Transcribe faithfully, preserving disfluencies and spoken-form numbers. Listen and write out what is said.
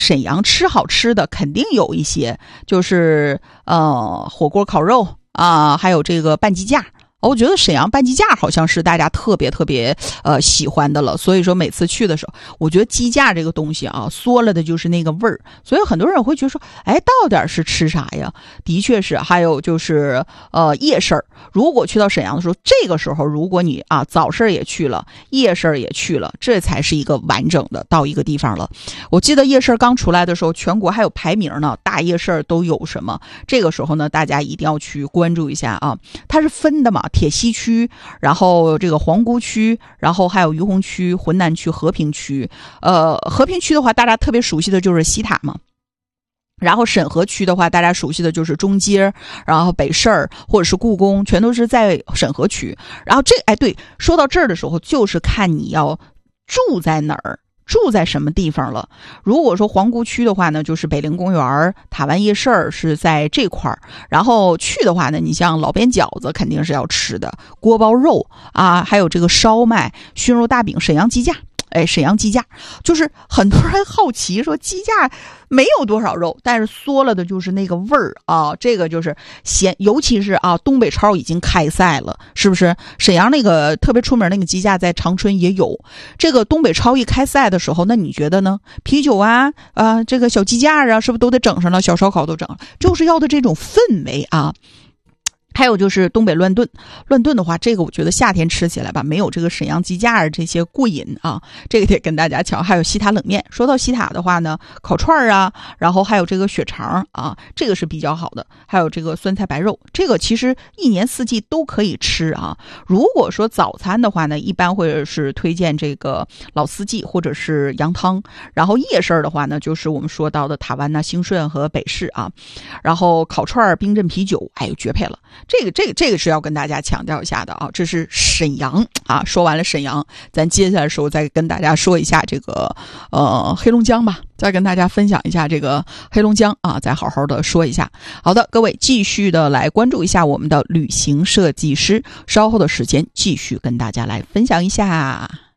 沈阳吃好吃的肯定有一些，就是呃火锅烤肉啊，还有这个拌鸡架。我觉得沈阳拌鸡架好像是大家特别特别呃喜欢的了，所以说每次去的时候，我觉得鸡架这个东西啊，缩了的就是那个味儿，所以很多人会觉得说，哎，到底是吃啥呀？的确是。还有就是呃夜市，如果去到沈阳的时候，这个时候如果你啊早市也去了，夜市也去了，这才是一个完整的到一个地方了。我记得夜市刚出来的时候，全国还有排名呢，大夜市都有什么？这个时候呢，大家一定要去关注一下啊，它是分的嘛。铁西区，然后这个皇姑区，然后还有于洪区、浑南区、和平区。呃，和平区的话，大家特别熟悉的就是西塔嘛。然后沈河区的话，大家熟悉的就是中街，然后北市或者是故宫，全都是在沈河区。然后这，哎，对，说到这儿的时候，就是看你要住在哪儿。住在什么地方了？如果说皇姑区的话呢，就是北陵公园、塔湾夜市是在这块儿。然后去的话呢，你像老边饺子肯定是要吃的，锅包肉啊，还有这个烧麦、熏肉大饼、沈阳鸡架。哎，沈阳鸡架，就是很多人好奇说鸡架没有多少肉，但是缩了的就是那个味儿啊，这个就是咸，尤其是啊，东北超已经开赛了，是不是？沈阳那个特别出名那个鸡架在长春也有，这个东北超一开赛的时候，那你觉得呢？啤酒啊，啊，这个小鸡架啊，是不是都得整上了？小烧烤都整了，就是要的这种氛围啊。还有就是东北乱炖，乱炖的话，这个我觉得夏天吃起来吧，没有这个沈阳鸡架这些过瘾啊。这个得跟大家讲。还有西塔冷面，说到西塔的话呢，烤串啊，然后还有这个血肠啊，这个是比较好的。还有这个酸菜白肉，这个其实一年四季都可以吃啊。如果说早餐的话呢，一般会是推荐这个老四季或者是羊汤。然后夜市的话呢，就是我们说到的塔湾呐、兴顺和北市啊。然后烤串、冰镇啤酒，哎呦绝配了。这个这个这个是要跟大家强调一下的啊，这是沈阳啊。说完了沈阳，咱接下来的时候再跟大家说一下这个呃黑龙江吧，再跟大家分享一下这个黑龙江啊，再好好的说一下。好的，各位继续的来关注一下我们的旅行设计师，稍后的时间继续跟大家来分享一下。